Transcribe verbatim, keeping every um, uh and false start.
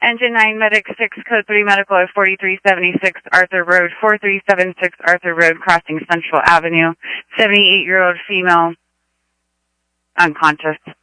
Engine nine, Medic six, Code three Medical at forty-three seventy-six Arthur Road, four three seven six Arthur Road, crossing Central Avenue. seventy-eight-year-old female, unconscious.